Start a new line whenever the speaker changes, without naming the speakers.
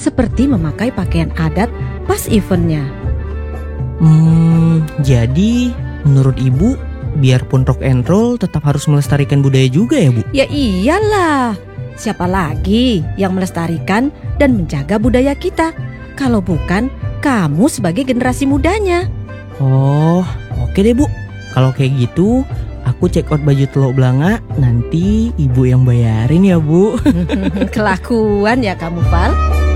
seperti memakai pakaian adat pas eventnya.
Jadi menurut Ibu, biarpun rock and roll tetap harus melestarikan budaya juga ya Bu?
Ya iyalah, siapa lagi yang melestarikan dan menjaga budaya kita kalau bukan kamu sebagai generasi mudanya?
Oh, oke deh Bu. Kalau kayak gitu, aku check out baju Teluk Blanga, nanti Ibu yang bayarin ya Bu.
Kelakuan ya kamu, Val.